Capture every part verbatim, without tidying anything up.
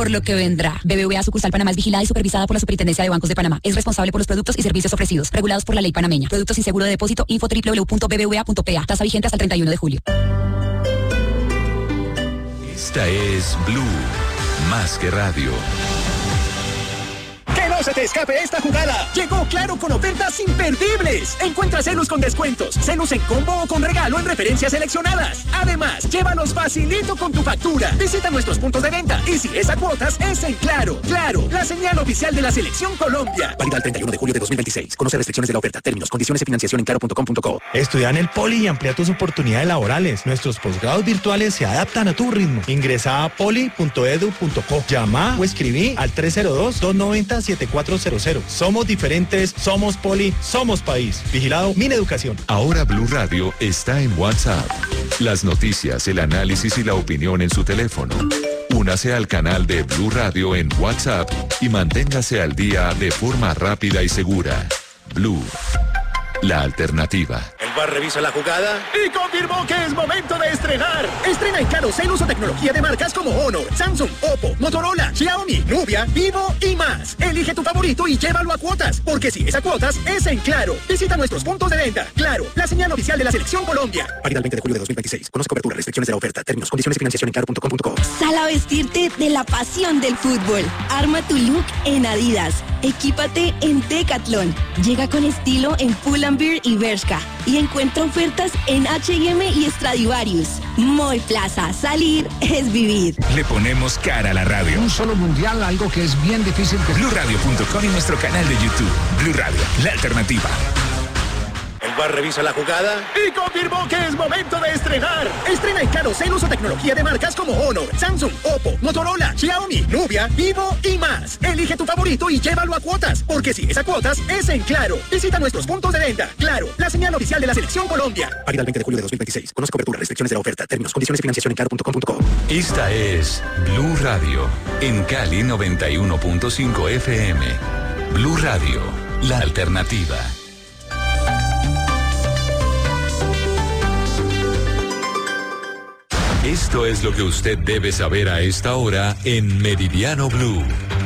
por lo que vendrá. B B V A Sucursal Panamá es vigilada y supervisada por la Superintendencia de Bancos de Panamá. Es responsable por los productos y servicios ofrecidos, regulados por la ley panameña. Productos sin seguro de depósito. Info doble u doble u doble u punto b b v a punto p a. Tasa vigente hasta el treinta y uno de julio. Esta es Blue, más que radio. ¡No se te escape esta jugada! Llegó Claro con ofertas imperdibles. Encuentra Celus con descuentos, Celus en combo o con regalo en referencias seleccionadas. Además, llévalos facilito con tu factura. Visita nuestros puntos de venta y si es a cuotas, es en Claro. Claro, la señal oficial de la Selección Colombia. Válida el treinta y uno de julio de dos mil veintiséis. Conoce restricciones de la oferta, términos, condiciones y financiación en claro punto com punto co. Estudia en el Poli y amplía tus oportunidades laborales. Nuestros posgrados virtuales se adaptan a tu ritmo. Ingresa a poli punto edu punto co. Llama o escribí al tres cero dos, dos nueve cero, siete cuatro cero cero. Somos diferentes, somos Poli, somos país. Vigilado Mineducación. Ahora Blue Radio está en WhatsApp. Las noticias, el análisis y la opinión en su teléfono. Únase al canal de Blue Radio en WhatsApp y manténgase al día de forma rápida y segura. Blue, la alternativa. El V A R revisa la jugada y confirmó que es momento de estrenar. Estrena en Claro Celus o tecnología de marcas como Honor, Samsung, Oppo, Motorola, Xiaomi, Nubia, Vivo y más. Elige tu favorito y llévalo a cuotas, porque si es a cuotas, es en Claro. Visita nuestros puntos de venta. Claro, la señal oficial de la Selección Colombia. Válida el veinte de julio de dos mil veintiséis. Conoce cobertura, restricciones de la oferta, términos, condiciones y financiación en claro punto com punto co. Sal a vestirte de la pasión del fútbol. Arma tu look en Adidas. Equípate en Decathlon. Llega con estilo en Pull&Bear y Bershka. Y encuentra ofertas en H y M y Stradivarius. Moy Plaza. Salir es vivir. Le ponemos cara a la radio. Un solo mundial, algo que es bien difícil. Que... blue radio punto com y nuestro canal de YouTube. Blue Radio, la alternativa. El V A R revisa la jugada y confirmó que es momento de estrenar. Estrena en Claro Celus o tecnología de marcas como Honor, Samsung, Oppo, Motorola, Xiaomi, Nubia, Vivo y más. Elige tu favorito y llévalo a cuotas, porque si es a cuotas, es en Claro. Visita nuestros puntos de venta. Claro, la señal oficial de la Selección Colombia. Válida el veinte de julio de dos mil veintiséis. Conoce cobertura, restricciones de la oferta, términos, condiciones y financiación en claro punto com punto co. Esta es Blue Radio, en Cali noventa y uno punto cinco F M. Blue Radio, la alternativa. Esto es lo que usted debe saber a esta hora en Meridiano Blue.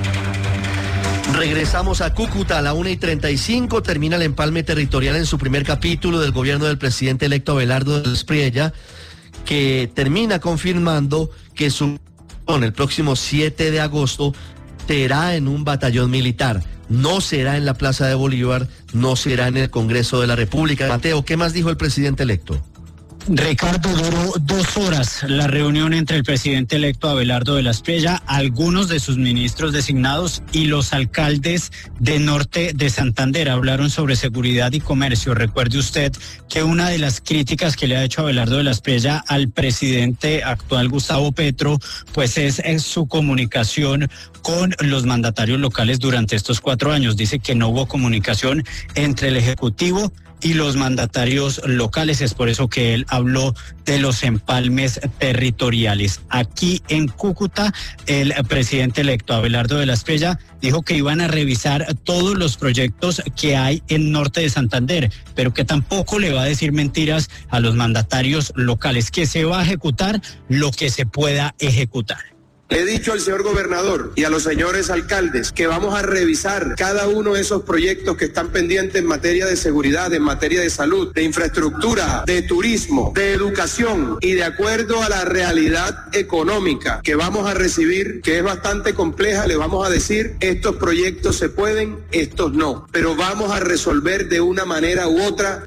Regresamos a Cúcuta a la una y treinta y cinco. Termina el empalme territorial en su primer capítulo del gobierno del presidente electo Abelardo de la Espriella, que termina confirmando que su el próximo siete de agosto será en un batallón militar. No será en la Plaza de Bolívar, no será en el Congreso de la República. Mateo, ¿qué más dijo el presidente electo? Ricardo, duró dos horas la reunión entre el presidente electo Abelardo de la Espriella, algunos de sus ministros designados y los alcaldes de norte de Santander. Hablaron sobre seguridad y comercio. Recuerde usted que una de las críticas que le ha hecho Abelardo de la Espriella al presidente actual Gustavo Petro, pues es, es su comunicación con los mandatarios locales durante estos cuatro años. Dice que no hubo comunicación entre el Ejecutivo y los mandatarios locales. Es por eso que él habló de los empalmes territoriales. Aquí en Cúcuta, el presidente electo Abelardo de la Espriella dijo que iban a revisar todos los proyectos que hay en norte de Santander, pero que tampoco le va a decir mentiras a los mandatarios locales, que se va a ejecutar lo que se pueda ejecutar. Le he dicho al señor gobernador y a los señores alcaldes que vamos a revisar cada uno de esos proyectos que están pendientes en materia de seguridad, en materia de salud, de infraestructura, de turismo, de educación y de acuerdo a la realidad económica que vamos a recibir, que es bastante compleja, le vamos a decir, estos proyectos se pueden, estos no, pero vamos a resolver de una manera u otra.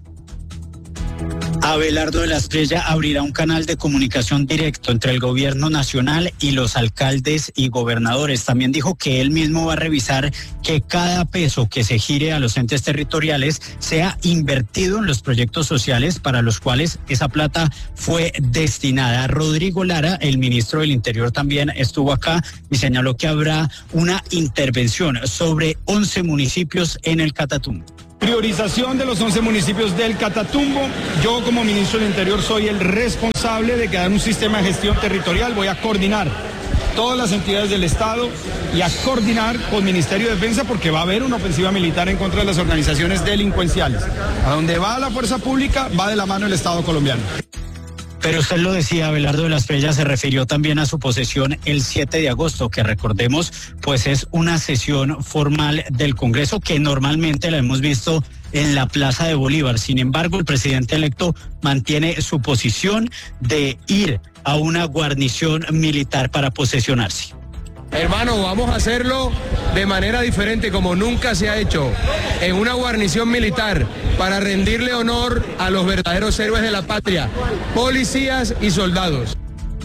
Abelardo de la Espriella abrirá un canal de comunicación directo entre el gobierno nacional y los alcaldes y gobernadores. También dijo que él mismo va a revisar que cada peso que se gire a los entes territoriales sea invertido en los proyectos sociales para los cuales esa plata fue destinada. Rodrigo Lara, el ministro del Interior, también estuvo acá y señaló que habrá una intervención sobre once municipios en el Catatumbo. Priorización de los once municipios del Catatumbo. Yo como ministro del Interior soy el responsable de crear un sistema de gestión territorial. Voy a coordinar todas las entidades del Estado y a coordinar con el Ministerio de Defensa porque va a haber una ofensiva militar en contra de las organizaciones delincuenciales. A donde va la fuerza pública va de la mano el Estado colombiano. Pero usted lo decía, Abelardo de la Espriella se refirió también a su posesión el siete de agosto, que recordemos, pues es una sesión formal del Congreso que normalmente la hemos visto en la Plaza de Bolívar. Sin embargo, el presidente electo mantiene su posición de ir a una guarnición militar para posesionarse. Hermano, vamos a hacerlo de manera diferente, como nunca se ha hecho, en una guarnición militar, para rendirle honor a los verdaderos héroes de la patria, policías y soldados.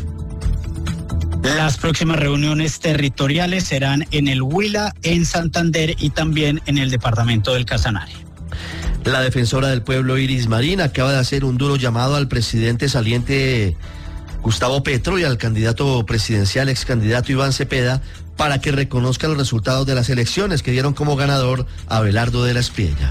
Las próximas reuniones territoriales serán en el Huila, en Santander y también en el departamento del Casanare. La defensora del pueblo Iris Marín acaba de hacer un duro llamado al presidente saliente Gustavo Petro y al candidato presidencial, ex candidato Iván Cepeda, para que reconozcan los resultados de las elecciones que dieron como ganador a Abelardo de la Espriella.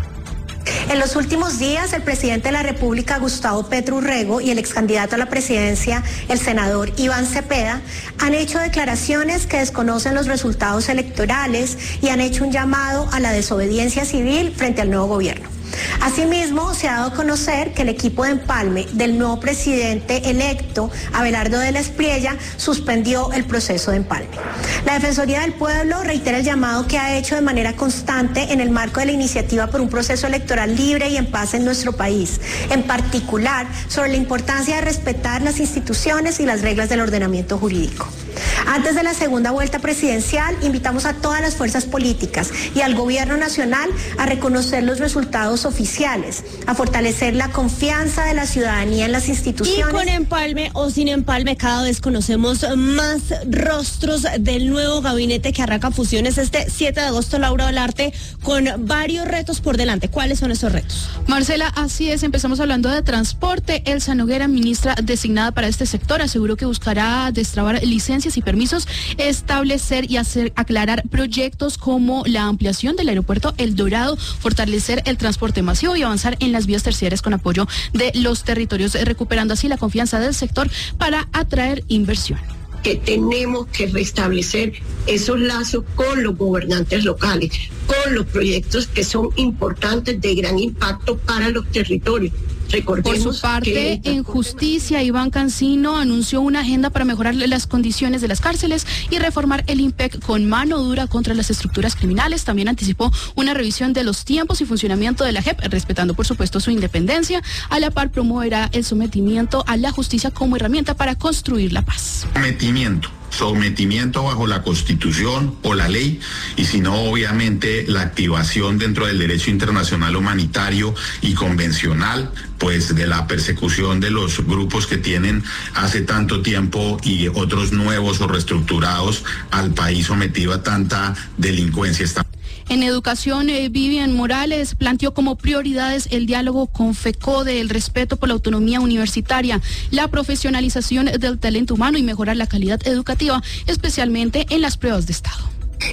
En los últimos días, el presidente de la República, Gustavo Petro Urrego, y el ex candidato a la presidencia, el senador Iván Cepeda, han hecho declaraciones que desconocen los resultados electorales y han hecho un llamado a la desobediencia civil frente al nuevo gobierno. Asimismo, se ha dado a conocer que el equipo de empalme del nuevo presidente electo, Abelardo de la Espriella, suspendió el proceso de empalme. La Defensoría del Pueblo reitera el llamado que ha hecho de manera constante en el marco de la iniciativa por un proceso electoral libre y en paz en nuestro país, en particular sobre la importancia de respetar las instituciones y las reglas del ordenamiento jurídico. Antes de la segunda vuelta presidencial, invitamos a todas las fuerzas políticas y al gobierno nacional a reconocer los resultados oficiales, a fortalecer la confianza de la ciudadanía en las instituciones. Y con empalme o sin empalme, cada vez conocemos más rostros del nuevo gabinete que arranca funciones este siete de agosto, Laura Olarte, con varios retos por delante. ¿Cuáles son esos retos? Marcela, así es, empezamos hablando de transporte. Elsa Noguera, ministra designada para este sector, aseguró que buscará destrabar licencias y permisos, establecer y hacer aclarar proyectos como la ampliación del aeropuerto El Dorado, fortalecer el transporte masivo y avanzar en las vías terciarias con apoyo de los territorios, recuperando así la confianza del sector para atraer inversión. Que tenemos que restablecer esos lazos con los gobernantes locales, con los proyectos que son importantes, de gran impacto para los territorios. Recordemos. Por su parte, que... en justicia, Iván Cancino anunció una agenda para mejorar las condiciones de las cárceles y reformar el I N P E C con mano dura contra las estructuras criminales. También anticipó una revisión de los tiempos y funcionamiento de la J E P, respetando por supuesto su independencia. A la par, promoverá el sometimiento a la justicia como herramienta para construir la paz. Sometimiento. Sometimiento bajo la Constitución o la ley, y si no, obviamente la activación dentro del derecho internacional humanitario y convencional, pues de la persecución de los grupos que tienen hace tanto tiempo y otros nuevos o reestructurados al país sometido a tanta delincuencia. En educación, eh, Vivian Morales planteó como prioridades el diálogo con FECODE, el respeto por la autonomía universitaria, la profesionalización del talento humano y mejorar la calidad educativa, especialmente en las pruebas de estado.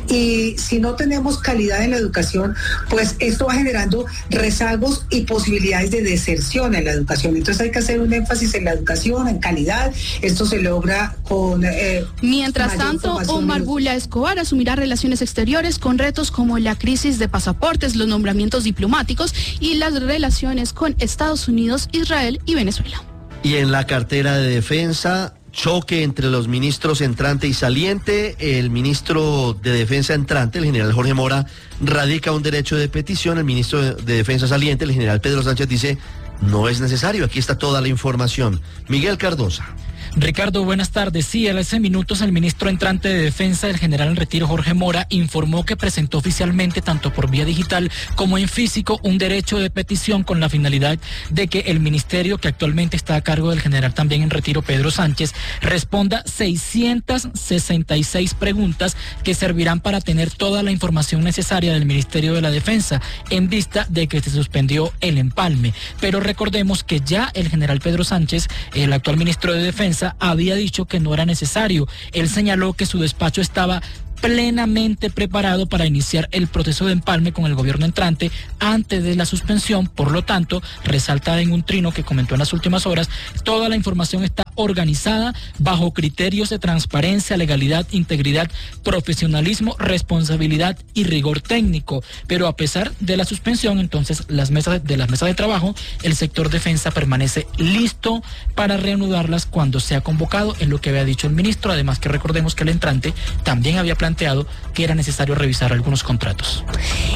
Y si no tenemos calidad en la educación, pues esto va generando rezagos y posibilidades de deserción en la educación. Entonces hay que hacer un énfasis en la educación, en calidad. Esto se logra con... Eh, Mientras tanto, Omar Bulla Escobar asumirá relaciones exteriores con retos como la crisis de pasaportes, los nombramientos diplomáticos y las relaciones con Estados Unidos, Israel y Venezuela. Y en la cartera de defensa... choque entre los ministros entrante y saliente. El ministro de Defensa entrante, el general Jorge Mora, radica un derecho de petición. El ministro de Defensa saliente, el general Pedro Sánchez, dice no es necesario. Aquí está toda la información. Miguel Cardosa. Ricardo, buenas tardes. Sí, hace minutos el ministro entrante de Defensa, el general en retiro Jorge Mora, informó que presentó oficialmente, tanto por vía digital como en físico, un derecho de petición con la finalidad de que el ministerio, que actualmente está a cargo del general también en retiro Pedro Sánchez, responda seiscientas sesenta y seis preguntas que servirán para tener toda la información necesaria del Ministerio de la Defensa en vista de que se suspendió el empalme. Pero recordemos que ya el general Pedro Sánchez, el actual ministro de Defensa, había dicho que no era necesario. Él señaló que su despacho estaba plenamente preparado para iniciar el proceso de empalme con el gobierno entrante antes de la suspensión. Por lo tanto, resalta en un trino que comentó en las últimas horas, toda la información está organizada bajo criterios de transparencia, legalidad, integridad, profesionalismo, responsabilidad y rigor técnico. Pero a pesar de la suspensión, entonces las mesas de las mesas de trabajo, el sector defensa permanece listo para reanudarlas cuando sea convocado, en lo que había dicho el ministro. Además, que recordemos que el entrante también había planteado que era necesario revisar algunos contratos.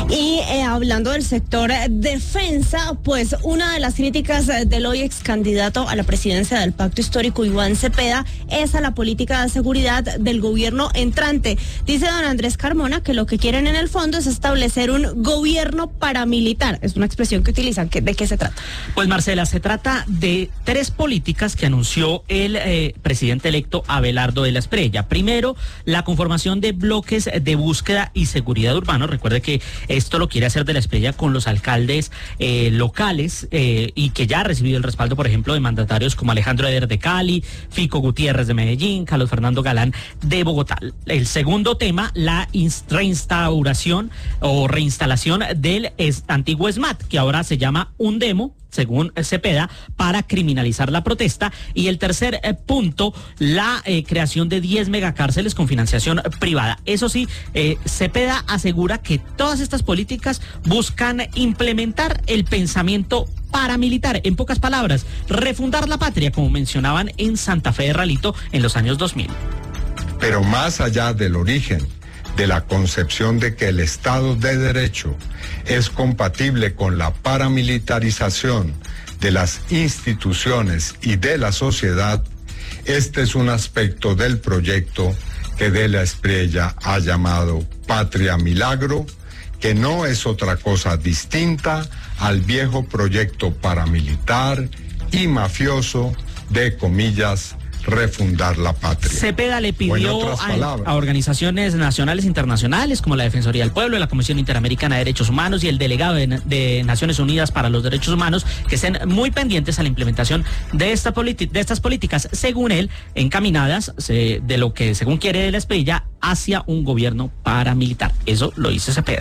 Y eh, hablando del sector defensa, pues una de las críticas del hoy ex candidato a la presidencia del Pacto Histórico, Iván Cepeda, es a la política de seguridad del gobierno entrante. Dice don Andrés Carmona que lo que quieren en el fondo es establecer un gobierno paramilitar. Es una expresión que utilizan. ¿De qué se trata? Pues Marcela, se trata de tres políticas que anunció el eh, presidente electo Abelardo de la Espriella. Primero, la conformación de bloques de búsqueda y seguridad urbano. Recuerde que esto lo quiere hacer de la Espriella con los alcaldes eh, locales eh, y que ya ha recibido el respaldo, por ejemplo, de mandatarios como Alejandro Eder de Cali, Fico Gutiérrez de Medellín, Carlos Fernando Galán de Bogotá. El segundo tema, la reinstauración o reinstalación del antiguo ESMAD, que ahora se llama UNDEMO, según Cepeda, para criminalizar la protesta. Y el tercer eh, punto, la eh, creación de diez megacárceles con financiación privada. Eso sí, eh, Cepeda asegura que todas estas políticas buscan implementar el pensamiento paramilitar. En pocas palabras, refundar la patria, como mencionaban en Santa Fe de Ralito en los años dos mil. Pero más allá del origen de la concepción de que el Estado de Derecho es compatible con la paramilitarización de las instituciones y de la sociedad, este es un aspecto del proyecto que de la Espriella ha llamado Patria Milagro, que no es otra cosa distinta al viejo proyecto paramilitar y mafioso de, comillas, refundar la patria. Cepeda le pidió a, a organizaciones nacionales e internacionales como la Defensoría del Pueblo, la Comisión Interamericana de Derechos Humanos y el delegado de, de Naciones Unidas para los Derechos Humanos que estén muy pendientes a la implementación de, esta de estas políticas, según él, encaminadas se, de lo que, según quiere de la Espriella, hacia un gobierno paramilitar. Eso lo dice Cepeda.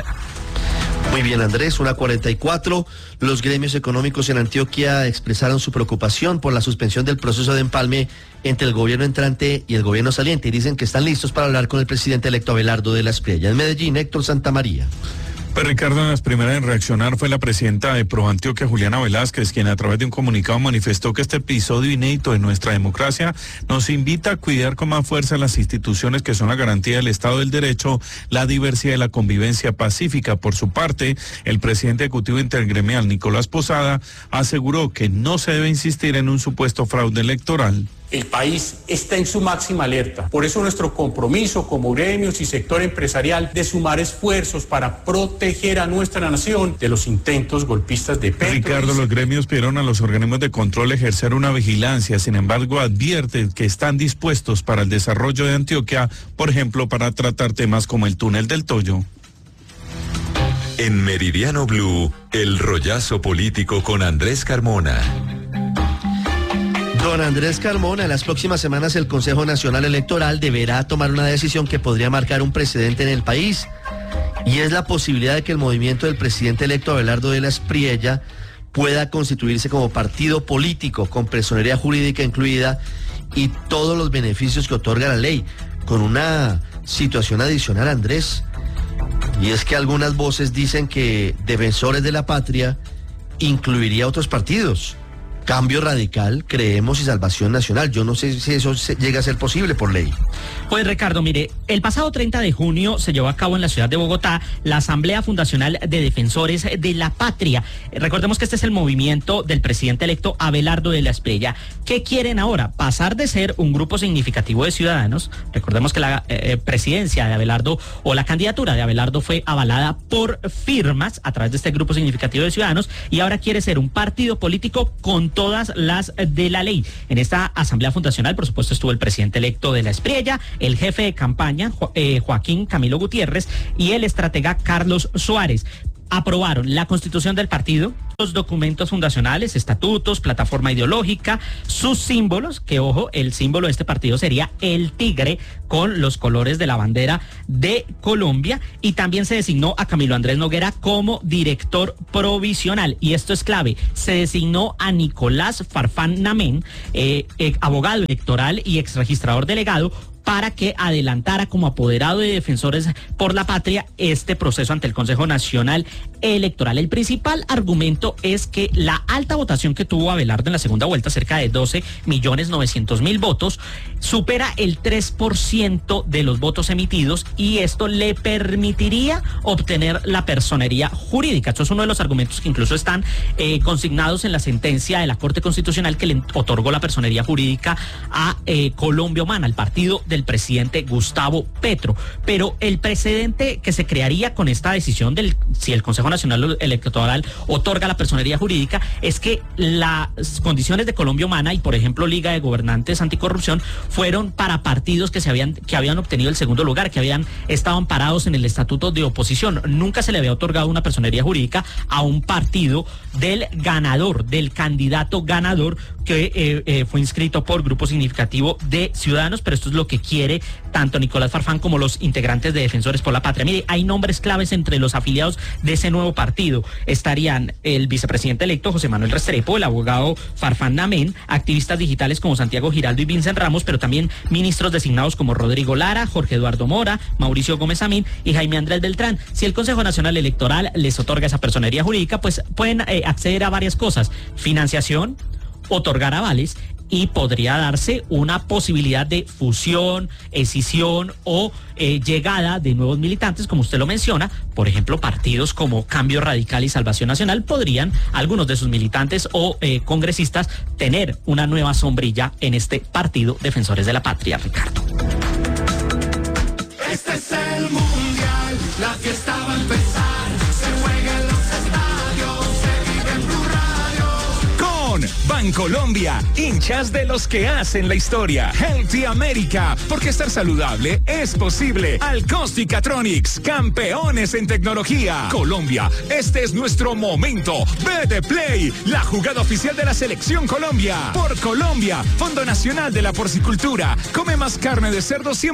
Muy bien, Andrés, una cuarenta y cuatro. Los gremios económicos en Antioquia expresaron su preocupación por la suspensión del proceso de empalme entre el gobierno entrante y el gobierno saliente y dicen que están listos para hablar con el presidente electo Abelardo de la Espriella. En Medellín, Héctor Santamaría. Pues Ricardo, la primera en reaccionar fue la presidenta de Pro Antioquia, Juliana Velázquez, quien a través de un comunicado manifestó que este episodio inédito de nuestra democracia nos invita a cuidar con más fuerza las instituciones que son la garantía del Estado del Derecho, la diversidad y la convivencia pacífica. Por su parte, el presidente ejecutivo intergremial, Nicolás Posada, aseguró que no se debe insistir en un supuesto fraude electoral. El país está en su máxima alerta. Por eso nuestro compromiso como gremios y sector empresarial de sumar esfuerzos para proteger a nuestra nación de los intentos golpistas de Petro. Ricardo, los gremios pidieron a los organismos de control ejercer una vigilancia. Sin embargo, advierte que están dispuestos para el desarrollo de Antioquia, por ejemplo, para tratar temas como el túnel del Toyo. En Meridiano Blue, el rollazo político con Andrés Carmona. Don Andrés Carmona, en las próximas semanas el Consejo Nacional Electoral deberá tomar una decisión que podría marcar un precedente en el país, y es la posibilidad de que el movimiento del presidente electo Abelardo de la Espriella pueda constituirse como partido político con personería jurídica incluida y todos los beneficios que otorga la ley, con una situación adicional, Andrés, y es que algunas voces dicen que Defensores de la Patria incluiría otros partidos. Cambio Radical, Creemos y Salvación Nacional. Yo no sé si eso llega a ser posible por ley. Pues Ricardo, mire, el pasado treinta de junio se llevó a cabo en la ciudad de Bogotá la Asamblea Fundacional de Defensores de la Patria. Recordemos que este es el movimiento del presidente electo Abelardo de la Espriella. ¿Qué quieren ahora? Pasar de ser un grupo significativo de ciudadanos. Recordemos que la eh, presidencia de Abelardo o la candidatura de Abelardo fue avalada por firmas a través de este grupo significativo de ciudadanos, y ahora quiere ser un partido político con todas las de la ley. En esta asamblea fundacional, por supuesto, estuvo el presidente electo de la Espriella, el jefe de campaña, Jo- eh, Joaquín Camilo Gutiérrez, y el estratega Carlos Suárez. aprobaron la constitución del partido, los documentos fundacionales, estatutos, plataforma ideológica, sus símbolos, que ojo, el símbolo de este partido sería el tigre con los colores de la bandera de Colombia, y también se designó a Camilo Andrés Noguera como director provisional, y esto es clave, se designó a Nicolás Farfán Namén, eh, eh, abogado electoral y exregistrador delegado, para que adelantara como apoderado de Defensores por la Patria este proceso ante el Consejo Nacional Electoral. El principal argumento es que la alta votación que tuvo Abelardo en la segunda vuelta, cerca de doce millones novecientos mil votos, supera el tres por ciento de los votos emitidos, y esto le permitiría obtener la personería jurídica. Esto es uno de los argumentos que incluso están eh, consignados en la sentencia de la Corte Constitucional que le otorgó la personería jurídica a eh, Colombia Humana, al partido del presidente Gustavo Petro. Pero el precedente que se crearía con esta decisión del, si el Consejo Nacional Electoral otorga la personería jurídica, es que las condiciones de Colombia Humana y, por ejemplo, Liga de Gobernantes Anticorrupción fueron para partidos que se habían que habían obtenido el segundo lugar, que habían estado amparados en el estatuto de oposición. Nunca se le había otorgado una personería jurídica a un partido del ganador, del candidato ganador, que eh, eh, fue inscrito por grupo significativo de ciudadanos, pero esto es lo que quiere tanto Nicolás Farfán como los integrantes de Defensores por la Patria. Mire, hay nombres claves entre los afiliados de ese nuevo partido. Estarían el vicepresidente electo José Manuel Restrepo, el abogado Farfán Namén, activistas digitales como Santiago Giraldo y Vincent Ramos, pero también ministros designados como Rodrigo Lara, Jorge Eduardo Mora, Mauricio Gómez Amín y Jaime Andrés Beltrán. Si el Consejo Nacional Electoral les otorga esa personería jurídica, pues pueden eh, acceder a varias cosas: financiación, otorgar avales, y podría darse una posibilidad de fusión, escisión o eh, llegada de nuevos militantes, como usted lo menciona. Por ejemplo, partidos como Cambio Radical y Salvación Nacional podrían, algunos de sus militantes o eh, congresistas, tener una nueva sombrilla en este partido Defensores de la Patria, Ricardo. Este es el Mundial, la fiesta va a empezar, se juega en los estadios, se vive en Blue Radio. Con Bancolombia, hinchas de los que hacen la historia. Healthy America, porque estar saludable es posible. Alcostic-Catronics, campeones en tecnología. Colombia, este es nuestro momento. B D Play, la jugada oficial de la Selección Colombia. Por Colombia, Fondo Nacional de la Porcicultura. Come más carne de cerdo cien